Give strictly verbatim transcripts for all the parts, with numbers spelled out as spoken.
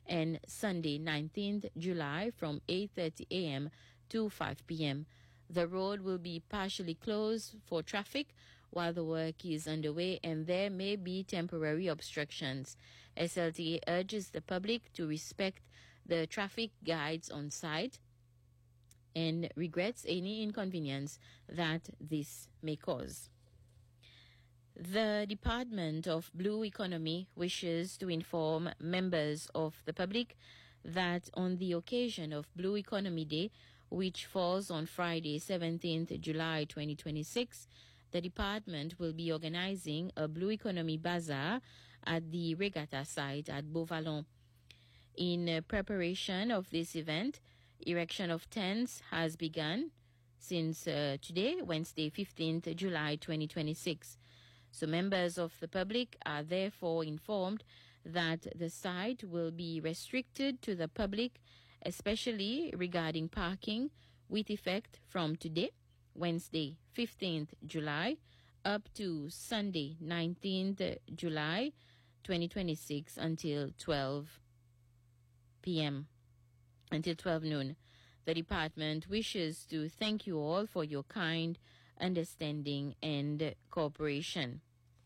and Sunday, nineteenth July, from eight thirty a.m. to five p.m. The road will be partially closed for traffic while the work is underway, and there may be temporary obstructions. S L T A urges the public to respect the traffic guides on site and regrets any inconvenience that this may cause. The Department of Blue Economy wishes to inform members of the public that on the occasion of Blue Economy Day, which falls on Friday, seventeenth July twenty twenty-six, the department will be organizing a Blue Economy Bazaar at the regatta site at Beauvallon. In uh, preparation of this event, erection of tents has begun since uh, today, Wednesday, fifteenth July twenty twenty-six. So members of the public are therefore informed that the site will be restricted to the public, especially regarding parking, with effect from today, Wednesday, fifteenth July, up to Sunday, nineteenth July twenty twenty-six, until twelve p.m. until twelve noon. The department wishes to thank you all for your kind understanding and cooperation.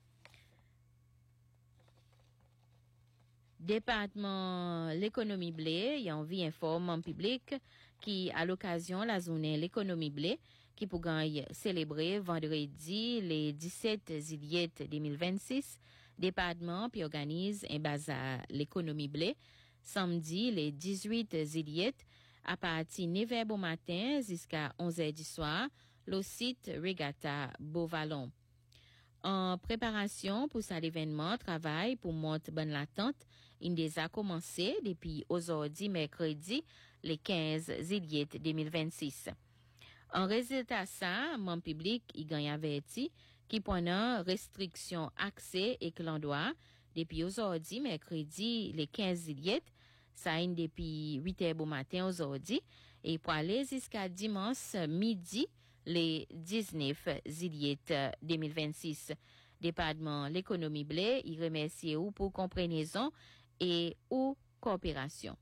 Département l'économie blé, y envie informe en public qui à l'occasion la journée l'économie blé qui pour gagner célébrer vendredi les dix-sept juillet deux mille vingt-six, département puis organise un bazar l'économie blé samedi les dix-huit juillet à partir de neuf heures au matin jusqu'à onze heures du soir, le site Regatta Beauvallon. En préparation pour cet événement, travail pour monter bonne l'attente, il déjà commencé depuis aujourd'hui, mercredi, le quinze juillet deux mille vingt-six. En résultat ça, mon public, il gagne averti, qui pendant restriction accès et clandouin, depuis aujourd'hui, mercredi, le quinze juillet, ça a depuis huit heures au matin aujourd'hui, et pour aller jusqu'à dimanche midi, le dix-neuf juillet deux mille vingt-six. Département l'économie blé, il remercie ou pour compréhension et ou coopération.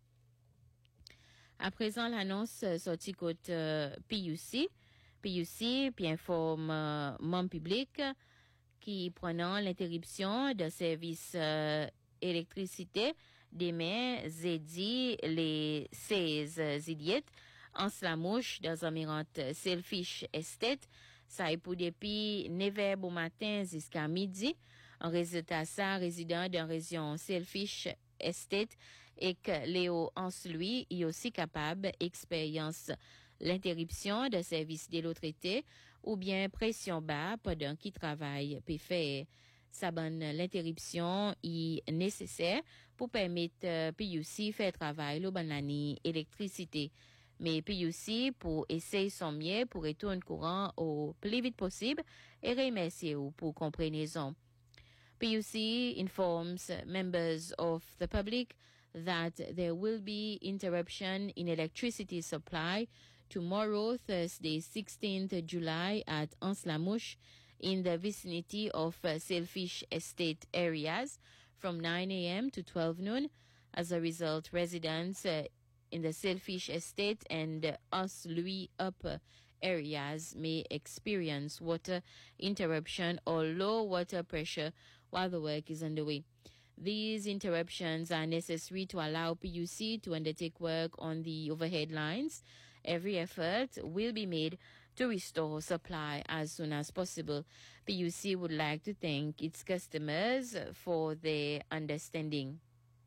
À présent, l'annonce sortie côté euh, P U C. P U C puis informe euh, mon public qui prenant l'interruption de service euh, électricité demain jeudi les seize juillet en Slamouche dans Amirante Selfish Estate. Ça est pour depuis neuf heures au matin jusqu'à midi. En résultat, ça, résident dans la région Selfish Estate et que Léo Anselui est aussi capable d'expérience l'interruption de service de l'autre été ou bien pression bas pendant qu'il travaille peut faire. Ça bonne l'interruption est nécessaire pour permettre euh, P U C faire travail le banani électricité. Mais P U C pour essayer son mieux pour retourner courant au plus vite possible et remercier vous pour compréhension. P U C informs members of the public that there will be interruption in electricity supply tomorrow, Thursday, sixteenth July at Anse-la-Mouche in the vicinity of uh, Selfish Estate areas from nine a.m. to twelve noon. As a result, residents uh, in the Selfish Estate and uh, Anse-Louis upper areas may experience water interruption or low water pressure while the work is underway. These interruptions are necessary to allow P U C to undertake work on the overhead lines. Every effort will be made to restore supply as soon as possible. P U C would like to thank its customers for their understanding.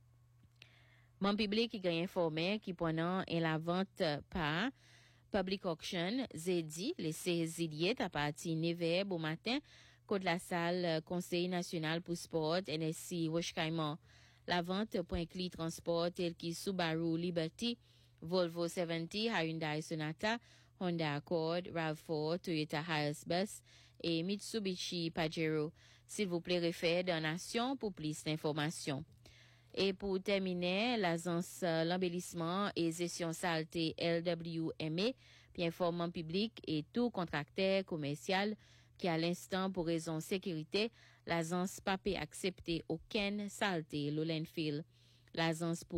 Mon public qui gagne informé qui pendant la vente par Public Auction jeudi le seize juillet à partir de neuf heures au matin côté la salle Conseil national pour sport N S C Roche-Caïman. La vente point cli transport tel qui Subaru Liberty, Volvo soixante, Hyundai Sonata, Honda Accord, RAV four, Toyota Hiace Bus et Mitsubishi Pajero. S'il vous plaît, référez donation pour plus d'informations. Et pour terminer, l'agence euh, l'embellissement et gestion saleté L W M A, puis informant public et tout contracteur commercial qui à l'instant pour raison sécurité, l'agence pas peut accepter aucune saleté le landfill. L'agence pour